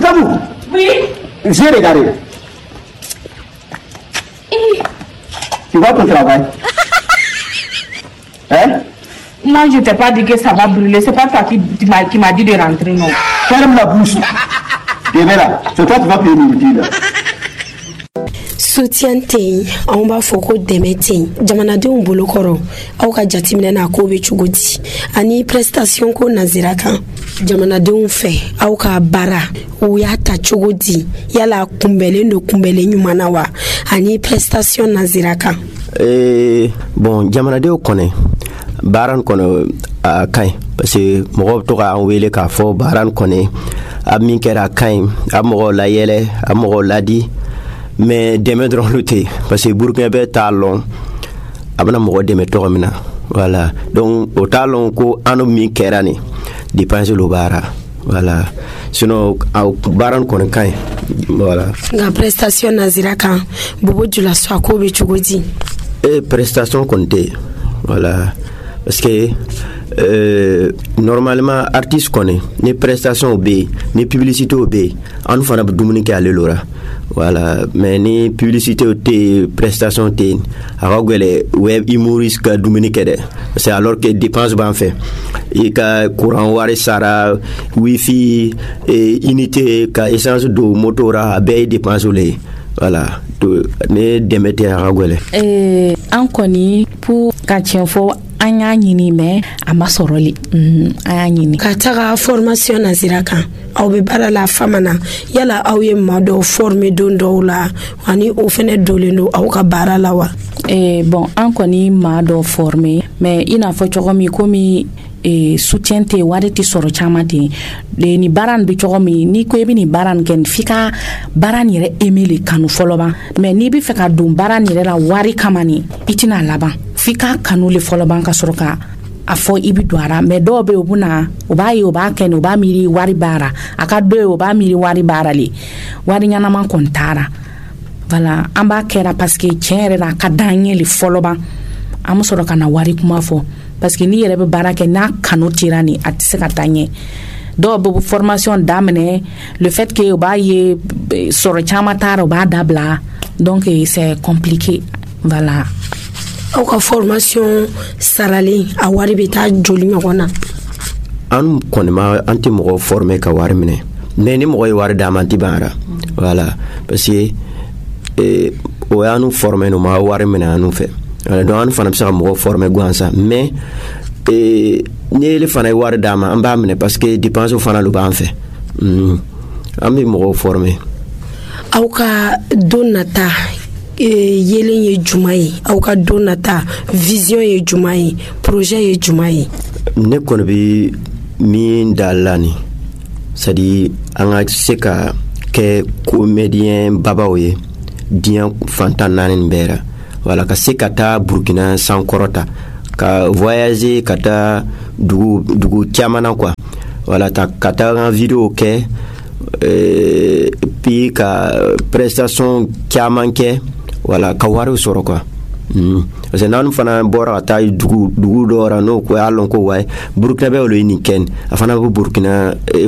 Tabou. Oui. J'ai regardé. Tu vois ton travail. Hein? Moi, je t'ai pas dit que ça va brûler. C'est pas toi qui m'a dit de rentrer, non. Ferme la bouche. Viens là. C'est toi qui vas payer le là. Soutien te on b'a fɔ ko dɛmɛ te jamanadenw bolo kɔrɔ aw ka jateminɛ na ko bɛ cogo di ani prestation ko nazira kan jamanadenw fɛ aw ka baara u y'a ta cogo di yala kunbɛlen do kunbɛlen ɲuman na wa ani prestation nazira kan bon jamanadenw kɔnɛ baara kɔnɔ a kaɲi parce que mɔgɔw bɛ to k'an wele k'a fɔ baara kɔnɛ a min kɛra a kaɲi a mɔgɔw layɛlɛ a mɔgɔw ladi mais dɛmɛ dɔrɔn lu tɛ parce que burukina bɛ t'a lɔn a bɛna mɔgɔ dɛmɛ tɔgɔ min na voilà donc o t'a lɔn ko an min kɛra nin dépense lo baara voilà sinon baara kɔni ka ɲi voilà nka prestation nazira kan bobo jula so ko bɛ cogo di prestation kɔni tɛ voilà parce que normalement artiste kɔni ni prestation bɛ yen ni publicité bɛ yen an fana bɛ dumuni kɛ ale lora voilà mais ni publicité te prestation te a ka gɛlɛ web humoriste ka dumuni kɛ dɛ parce que alors que dépense b'an fɛ i ka courant wari sara wifi unité ka essence do moto ra a bɛɛ ye dépense le ye voilà ne dɛmɛ tɛ a ka gɛlɛ an kɔni pour ka tiɲɛ fɔ an y'a ɲini mais a ma sɔrɔli an y'a ɲini ka taga formation nazira kan aw bɛ baara la fama na yala aw ye maa dɔw former don dɔw la ani o fɛnɛ dolen do aw ka baara la wa bon an kɔni maa dɔw former mais i n'a fɔ cogo min komi soutien te wari ti sɔrɔ caman ten ni baara nin bɛ cogo min n'i ko i bɛ nin baara nin kɛ f'i ka baara nin yɛrɛ aimer le kanu fɔlɔ ban mais n'i bɛ fɛ ka don baara nin yɛrɛ la wari kama nin i tɛna laban f'i ka kanu le fɔlɔ ban ka sɔrɔ ka a fɔ i bɛ don a la mais dɔw bɛ yen u bɛna u b'a ye u b'a kɛ nin u b'a miiri wari baara a ka dɔ ye u b'a miiri wari baara le wari ɲɛnama kɔni taara voilà an b'a kɛra parce que tiɲɛ yɛrɛ la a ka d'an ye le fɔlɔ ban an bɛ sɔrɔ ka na wari kuma fɔ parce que n'i yɛrɛ bɛ baara kɛ n'a kanu tira ni a tɛ se ka taa ɲɛ dɔw bɛ formation daminɛ le fait que u b'a ye sɔrɔ caman taara u b'a dabila donc c'est compliqué voilà aw ka formation saralen a wari bɛ taa joli ɲɔgɔn na an kɔni ma an tɛ mɔgɔ former ka wari minɛ mais ni mɔgɔ ye wari d'a ma an tɛ ban ara voilà parce que o y'an former no ma wari minɛ an fɛ donc an fana bɛ se ka mɔgɔ former gansan mais ni ele fana ye wari d'a ma an b'a minɛ parce que dépense fana lo b'an fɛ an bɛ mɔgɔw former aw ka don nata yelen ye juma ye aw ka don nata vision ye juma ye projet ye juma ye ne kɔni bɛ min da la ni c'est à dire an ka se ka kɛ comédien babaw ye diɲɛ fantan naani nin bɛɛ la voilà ka se ka taa Burkina sankɔrɔta ka voyager ka taa dugu caman na quoi voilà ka taa en vidéo kɛ puis ka prestation caman kɛ voilà ka wari sɔrɔ quoi parce que n'an fana bɔra ka taa dugu dɔ la n'o ko y'a lɔn ko wayi Burkina bɛ olu ye nin kɛ a fana bɛ Burkina